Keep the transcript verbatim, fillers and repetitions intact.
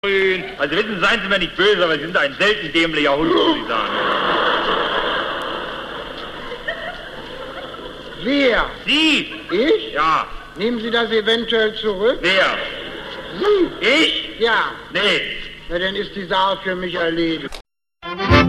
Also wissen Sie, seien Sie mir nicht böse, aber Sie sind ein selten dämlicher Hund, muss ich sagen. Wer? Sie! Ich? Ja. Nehmen Sie das eventuell zurück? Wer? Sie? Ich? Ja. Nee. Na, dann ist die Sache für mich erledigt.